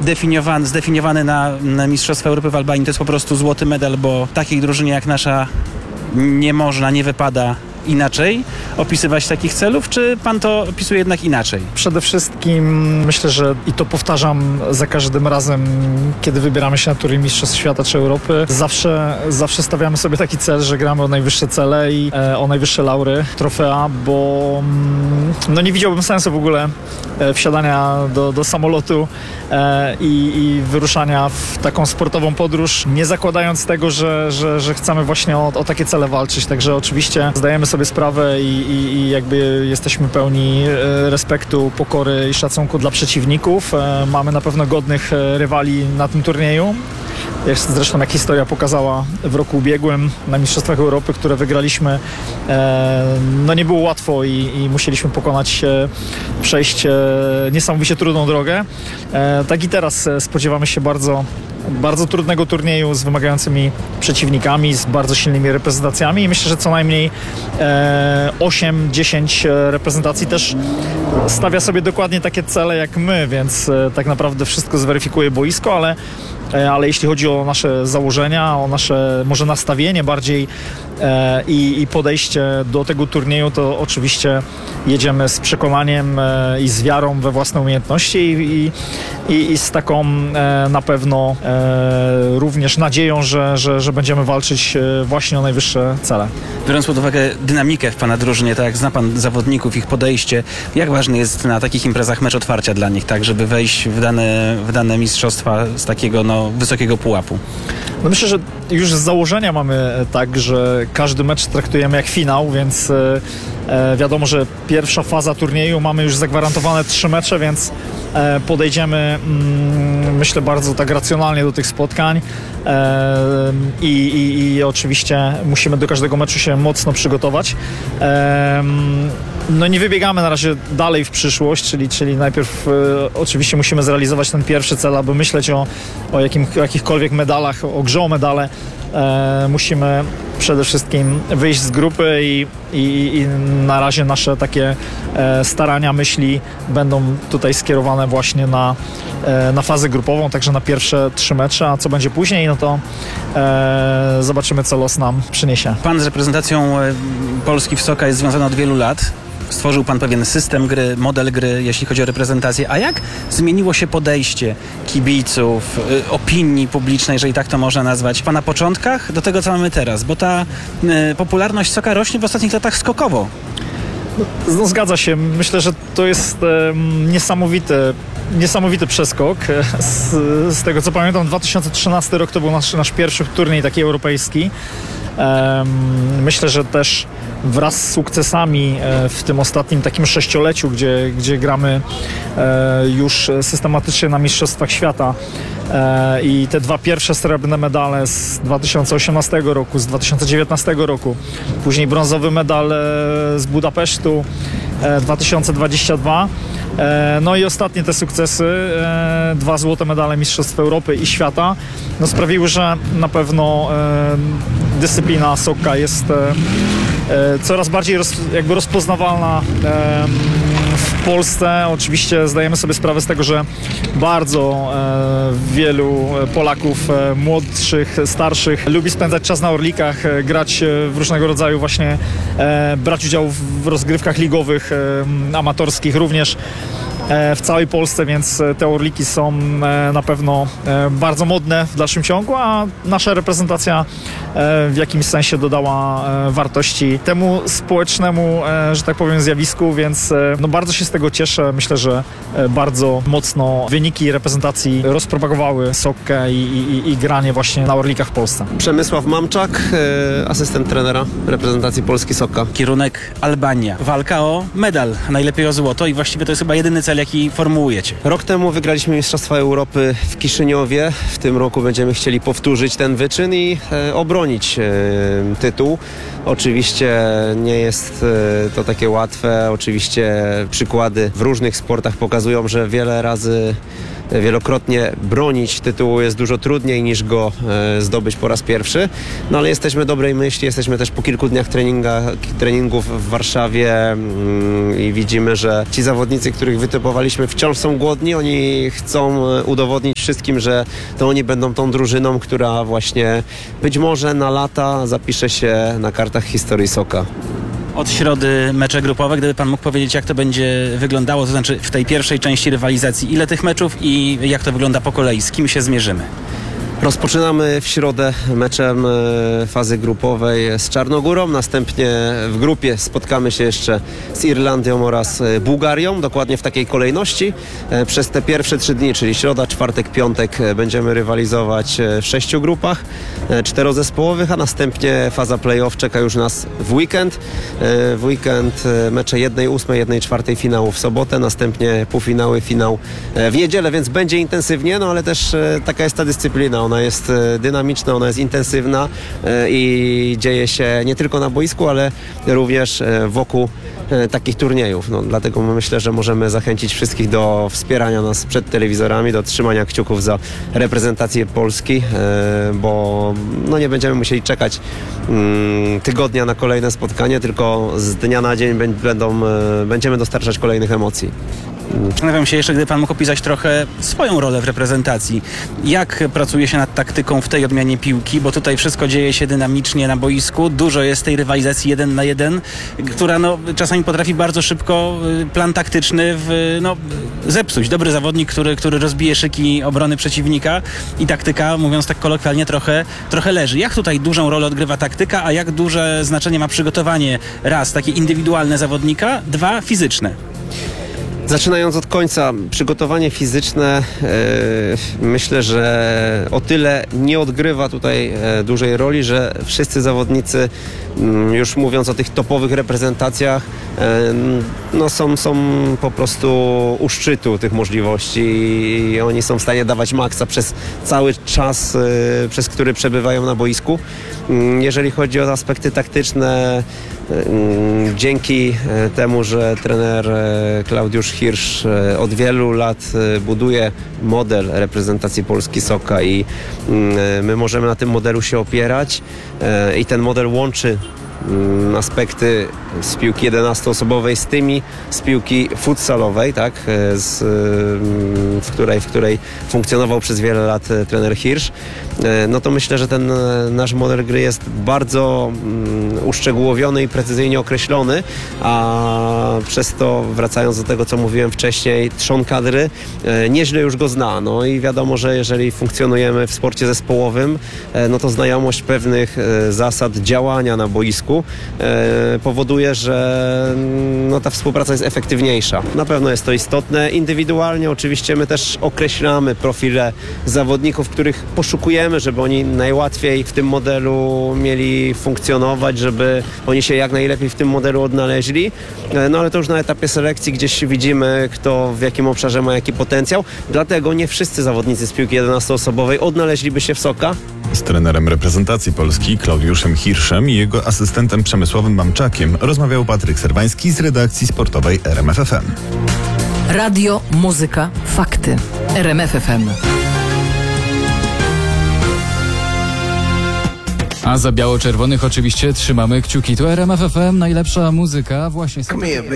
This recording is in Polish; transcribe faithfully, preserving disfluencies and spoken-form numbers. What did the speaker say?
definiowany, zdefiniowany na, na Mistrzostwa Europy w Albanii to jest po prostu złoty medal, bo takiej drużynie jak nasza nie można, nie wypada inaczej opisywać takich celów, czy pan to opisuje jednak inaczej? Przede wszystkim myślę, że i to powtarzam za każdym razem, kiedy wybieramy się na turniej Mistrzostw Świata czy Europy, zawsze, zawsze stawiamy sobie taki cel, że gramy o najwyższe cele i e, o najwyższe laury, trofea, bo mm, no nie widziałbym sensu w ogóle e, wsiadania do, do samolotu e, i, i wyruszania w taką sportową podróż, nie zakładając tego, że, że, że chcemy właśnie o, o takie cele walczyć. Także oczywiście zdajemy sobie sprawę i, i, i jakby jesteśmy pełni respektu, pokory i szacunku dla przeciwników. Mamy na pewno godnych rywali na tym turnieju. Zresztą jak historia pokazała w roku ubiegłym na Mistrzostwach Europy, które wygraliśmy, no nie było łatwo i, i musieliśmy pokonać, przejść niesamowicie trudną drogę. Tak i teraz spodziewamy się bardzo bardzo trudnego turnieju z wymagającymi przeciwnikami, z bardzo silnymi reprezentacjami i myślę, że co najmniej e, osiem dziesięć reprezentacji też stawia sobie dokładnie takie cele jak my, więc e, tak naprawdę wszystko zweryfikuje boisko, ale e, ale jeśli chodzi o nasze założenia, o nasze może nastawienie bardziej e, i, i podejście do tego turnieju, to oczywiście jedziemy z przekonaniem e, i z wiarą we własne umiejętności i, i, i z taką e, na pewno e, również nadzieją, że, że, że będziemy walczyć właśnie o najwyższe cele. Biorąc pod uwagę dynamikę w pana drużynie, tak jak zna pan zawodników, ich podejście, jak ważny jest na takich imprezach mecz otwarcia dla nich, tak, żeby wejść w dane, w dane mistrzostwa z takiego no, wysokiego pułapu? No myślę, że już z założenia mamy tak, że każdy mecz traktujemy jak finał, więc e, wiadomo, że pierwsza faza turnieju mamy już zagwarantowane trzy mecze, więc e, podejdziemy mm, myślę bardzo tak racjonalnie do tych spotkań e, i, i, i oczywiście musimy do każdego meczu się mocno przygotować. E, no nie wybiegamy na razie dalej w przyszłość, czyli, czyli najpierw e, oczywiście musimy zrealizować ten pierwszy cel, aby myśleć o, o, jakim, o jakichkolwiek medalach, o grze o medale. E, musimy przede wszystkim wyjść z grupy i, i, i na razie nasze takie e, starania, myśli będą tutaj skierowane właśnie na, e, na fazę grupową, także na pierwsze trzy mecze, a co będzie później, no to e, zobaczymy, co los nam przyniesie. Pan z reprezentacją Polski w Soka jest związany od wielu lat. Stworzył pan pewien system gry, model gry, jeśli chodzi o reprezentację. A jak zmieniło się podejście kibiców, y, opinii publicznej, jeżeli tak to można nazwać, pa na początkach do tego, co mamy teraz? Bo ta y, popularność Soka rośnie w ostatnich latach skokowo. No, zgadza się. Myślę, że to jest e, niesamowity, niesamowity przeskok. Z, z tego, co pamiętam, dwa tysiące trzynasty rok to był nasz, nasz pierwszy turniej taki europejski. E, myślę, że też wraz z sukcesami w tym ostatnim takim sześcioleciu, gdzie, gdzie gramy już systematycznie na Mistrzostwach Świata i te dwa pierwsze srebrne medale z dwa tysiące osiemnastego roku, z dwa tysiące dziewiętnastego roku, później brązowy medal z Budapesztu dwa tysiące dwudziestego drugiego. No i ostatnie te sukcesy, dwa złote medale Mistrzostw Europy i Świata, no sprawiły, że na pewno dyscyplina Soka jest coraz bardziej roz, jakby rozpoznawalna w Polsce. Oczywiście zdajemy sobie sprawę z tego, że bardzo wielu Polaków młodszych, starszych lubi spędzać czas na Orlikach, grać w różnego rodzaju właśnie, brać udział w rozgrywkach ligowych, amatorskich również w całej Polsce, więc te Orliki są na pewno bardzo modne w dalszym ciągu, a nasza reprezentacja w jakimś sensie dodała wartości temu społecznemu, że tak powiem, zjawisku, więc no bardzo się z tego cieszę. Myślę, że bardzo mocno wyniki reprezentacji rozpropagowały Sokkę i, i, i granie właśnie na Orlikach w Polsce. Przemysław Mamczak, asystent trenera reprezentacji Polski Sokka. Kierunek Albania. Walka o medal, najlepiej o złoto i właściwie to jest chyba jedyny cel, jaki formułujecie. Rok temu wygraliśmy Mistrzostwa Europy w Kiszyniowie. W tym roku będziemy chcieli powtórzyć ten wyczyn i e, obronić e, tytuł. Oczywiście nie jest e, to takie łatwe. Oczywiście przykłady w różnych sportach pokazują, że wiele razy wielokrotnie bronić tytułu jest dużo trudniej niż go e, zdobyć po raz pierwszy. No ale jesteśmy dobrej myśli, jesteśmy też po kilku dniach treninga, treningów w Warszawie mm, i widzimy, że ci zawodnicy, których wytypowaliśmy, wciąż są głodni. Oni chcą udowodnić wszystkim, że to oni będą tą drużyną, która właśnie być może na lata zapisze się na kartach historii Soka. Od środy mecze grupowe, gdyby pan mógł powiedzieć, jak to będzie wyglądało, to znaczy w tej pierwszej części rywalizacji, ile tych meczów i jak to wygląda po kolei, z kim się zmierzymy? Rozpoczynamy w środę meczem e, fazy grupowej z Czarnogórą, następnie w grupie spotkamy się jeszcze z Irlandią oraz e, Bułgarią, dokładnie w takiej kolejności. E, przez te pierwsze trzy dni, czyli środa, czwartek, piątek e, będziemy rywalizować e, w sześciu grupach e, czterozespołowych, a następnie faza play-off czeka już nas w weekend. E, w weekend e, mecze jednej ósmej, jednej czwartej finału w sobotę, następnie półfinały, finał e, w niedzielę, więc będzie intensywnie, no ale też e, taka jest ta dyscyplina. Ona jest dynamiczna, ona jest intensywna i dzieje się nie tylko na boisku, ale również wokół takich turniejów. No, dlatego myślę, że możemy zachęcić wszystkich do wspierania nas przed telewizorami, do trzymania kciuków za reprezentację Polski, bo no, nie będziemy musieli czekać tygodnia na kolejne spotkanie, tylko z dnia na dzień będą, będziemy dostarczać kolejnych emocji. Zastanawiam się jeszcze, gdyby pan mógł opisać trochę swoją rolę w reprezentacji. Jak pracuje się nad taktyką w tej odmianie piłki, bo tutaj wszystko dzieje się dynamicznie na boisku, dużo jest tej rywalizacji jeden na jeden, która no, czasami potrafi bardzo szybko plan taktyczny w, no, zepsuć. Dobry zawodnik, który, który rozbije szyki obrony przeciwnika i taktyka, mówiąc tak kolokwialnie, trochę, trochę leży. Jak tutaj dużą rolę odgrywa taktyka, a jak duże znaczenie ma przygotowanie raz, takie indywidualne zawodnika, dwa, fizyczne? Zaczynając od końca, przygotowanie fizyczne e, myślę, że o tyle nie odgrywa tutaj e, dużej roli, że wszyscy zawodnicy, m, już mówiąc o tych topowych reprezentacjach, e, no są, są po prostu u szczytu tych możliwości i oni są w stanie dawać maksa przez cały czas, e, przez który przebywają na boisku. Jeżeli chodzi o aspekty taktyczne, dzięki temu, że trener Klaudiusz Hirsch od wielu lat buduje model reprezentacji Polski Soka i my możemy na tym modelu się opierać i ten model łączy aspekty z piłki jedenastoosobowej z tymi z piłki futsalowej, tak, z, w, której, w której funkcjonował przez wiele lat trener Hirsch, no to myślę, że ten nasz model gry jest bardzo uszczegółowiony i precyzyjnie określony, a przez to, wracając do tego, co mówiłem wcześniej, trzon kadry nieźle już go zna. No i wiadomo, że jeżeli funkcjonujemy w sporcie zespołowym, no to znajomość pewnych zasad działania na boisku powoduje, że no, ta współpraca jest efektywniejsza. Na pewno jest to istotne. Indywidualnie oczywiście my też określamy profile zawodników, których poszukujemy, żeby oni najłatwiej w tym modelu mieli funkcjonować, żeby oni się jak najlepiej w tym modelu odnaleźli. No ale to już na etapie selekcji gdzieś widzimy, kto w jakim obszarze ma jaki potencjał. Dlatego nie wszyscy zawodnicy z piłki jedenastoosobowej odnaleźliby się w Soka. Z trenerem reprezentacji Polski Klaudiuszem Hirschem i jego asystentem Przemysławem Mamczakiem rozmawiał Patryk Serwański z redakcji sportowej R M F F M. Radio, muzyka, fakty. R M F F M. A za biało-czerwonych oczywiście trzymamy kciuki. To R M F F M, najlepsza muzyka właśnie.